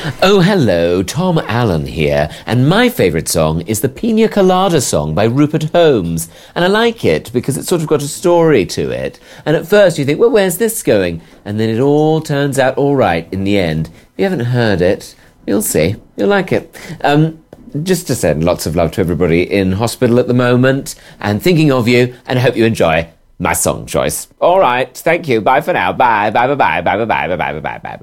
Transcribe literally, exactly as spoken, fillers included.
Oh, hello, Tom Allen here, and my favourite song is the Pina Colada song by Rupert Holmes, and I like it because it's sort of got a story to it, and at first you think, well, where's this going? And then it all turns out all right in the end. If you haven't heard it, you'll see, you'll like it. Um, just to send lots of love to everybody in hospital at the moment, and thinking of you, and I hope you enjoy my song choice. All right, thank you, bye for now, bye, bye, bye, bye, bye, bye, bye, bye, bye, bye, bye.